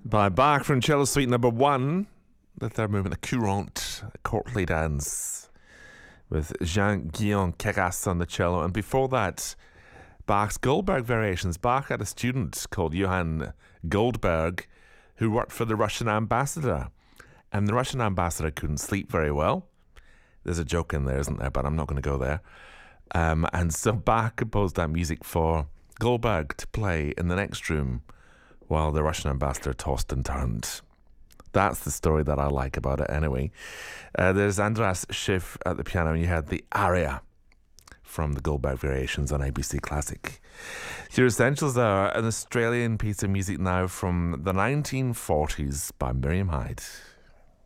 By Bach from Cello Suite Number 1, the third movement, a courante, a courtly dance, with Jean-Guillaume Carras on the cello. And before that, Bach's Goldberg Variations. Bach had a student called Johann Goldberg who worked for the Russian ambassador. And the Russian ambassador couldn't sleep very well. There's a joke in there, isn't there? But I'm not going to go there. And so Bach composed that music for Goldberg to play in the next room while the Russian ambassador tossed and turned. That's the story that I like about it anyway. There's Andras Schiff at the piano, and you had the aria from the Goldberg Variations on ABC Classic. Your Essentials are an Australian piece of music now from the 1940s by Miriam Hyde.